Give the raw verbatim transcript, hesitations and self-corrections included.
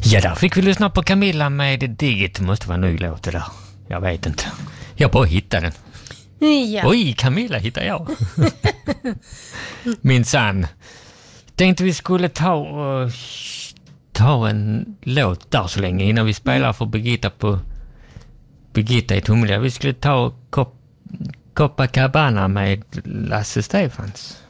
Ja, där fick vi lyssna på Camilla med Digit. Det måste vara en ny låt det där. Jag vet inte. Jag bara hittade den. Ja. Oj, Camilla hittar jag. Min sann. Tänkte vi skulle ta och ta en låt där så länge innan vi spelar för Birgitta på Birgitta i Tummelja. Vi skulle ta Cop- Copacabana med Lasse Stefans.